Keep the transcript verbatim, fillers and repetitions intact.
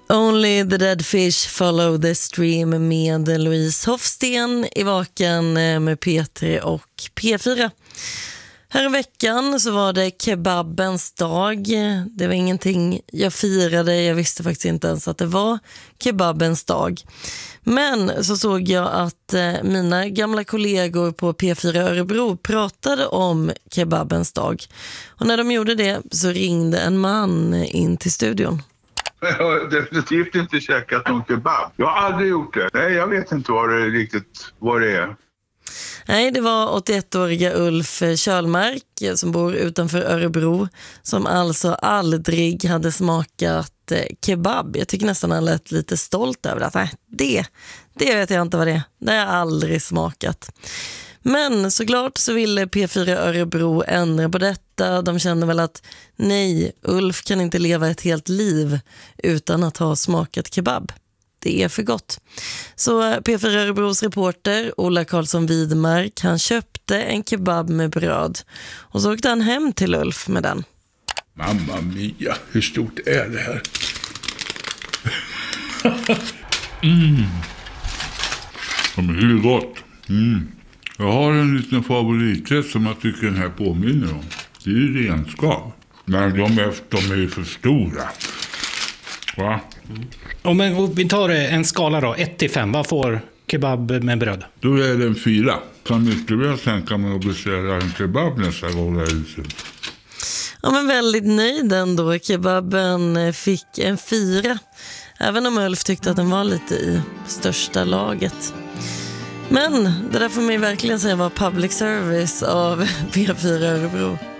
Only the dead fish follow the stream med Louise Hofsten i Vaken med P tre och P fyra. Här i veckan så var det kebabens dag. Det var ingenting jag firade. Jag visste faktiskt inte ens att det var kebabens dag. Men så såg jag att mina gamla kollegor på P fyra Örebro pratade om kebabens dag. Och när de gjorde det så ringde en man in till studion. Jag har definitivt inte käkat någon kebab. Jag har aldrig gjort det. Nej, jag vet inte vad det riktigt vad det är. Nej, det var åttioettåriga Ulf Kjölmark som bor utanför Örebro som alltså aldrig hade smakat kebab. Jag tycker nästan han lät lite stolt över det. Nej, det, det vet jag inte vad det är. Det har jag aldrig smakat. Men såklart så ville P fyra Örebro ändra på detta. De kände väl att nej, Ulf kan inte leva ett helt liv utan att ha smakat kebab. Det är för gott. Så P fyra Örebros reporter Ola Karlsson Widmark, han köpte en kebab med bröd. Och så åkte han hem till Ulf med den. Mamma mia, hur stort är det här? mm. Ja, men det är gott. Mm. Jag har en liten favoriträtt som jag tycker den här påminner om. Det är ju renskav. Men de är, de är ju för stora. Va? Mm. Ja, men vi tar en skala då. ett till fem. Vad får kebab med bröd? Då är det en fyra. Kan mycket väl tänka mig att beställa en kebab nästa gång jag är ute. Ja, men väldigt nöjd ändå. Kebaben fick en fyra. Även om Ulf tyckte att den var lite i största laget. Men det där får man ju verkligen säga var public service av P fyra Örebro.